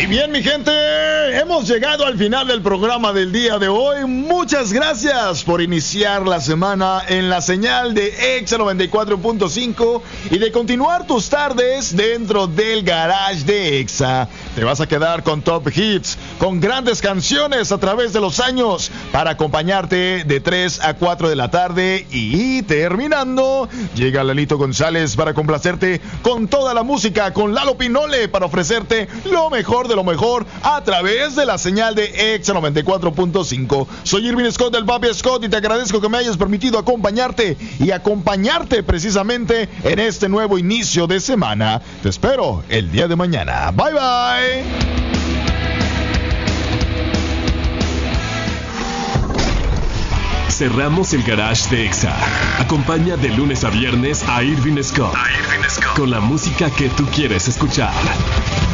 Y bien, mi gente, hemos llegado al final del programa del día de hoy. Muchas gracias por iniciar la semana en la señal de Exa 94.5 y de continuar tus tardes dentro del garage de Exa. Te vas a quedar con top hits, con grandes canciones a través de los años para acompañarte de 3 a 4 de la tarde y terminando, llega Lalito González para complacerte con toda la música, con Lalo Pinole para ofrecerte lo mejor de lo mejor a través de la señal de Exa 94.5. Soy Irvin Scott del Papi Scott y te agradezco que me hayas permitido acompañarte precisamente en este nuevo inicio de semana. Te espero el día de mañana. Bye bye. Cerramos el garage de Exa. Acompaña de lunes a viernes a Irvin Scott con la música que tú quieres escuchar.